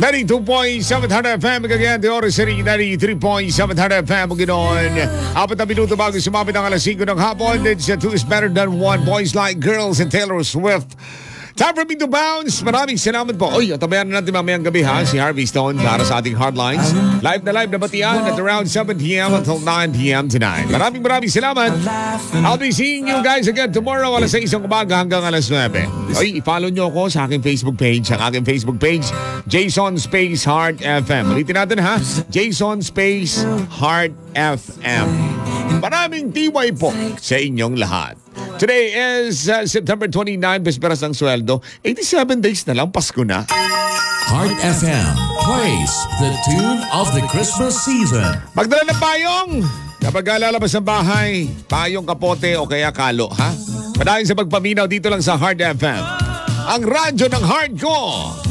92.700 FM, kagayante oras sa rin 93.700 FM, ganoon. 4 na minuto bago sumapit ang alas 5 ng hapon. It's 2 is better than 1. Boys Like Girls and Taylor Swift. Time for me to bounce. Maraming salamat po. Oy, tabayan na natin mamayang gabi ha, si Harvey Stone para sa ating Hardlines. Live na batian at around 7 p.m. until 9 p.m. tonight. Maraming salamat. I'll be seeing you guys again tomorrow alas 6 ng umaga hanggang alas 9. Oy, i-follow nyo ako sa aking Facebook page. Ang aking Facebook page, Jason Space Heart FM. Ulitin natin ha, Jason Space Heart FM. Maraming tiway po sa inyong lahat. Today is September 29, Besperas ng Sweldo. 87 days na lang, Pasko na. Heart FM plays the tune of the Christmas season. Magdala ng payong! Kapag lalabas ng bahay, payong, kapote o kaya kalo, ha? Padayon sa pagpaminaw dito lang sa Heart FM. Ang radyo ng heart ko!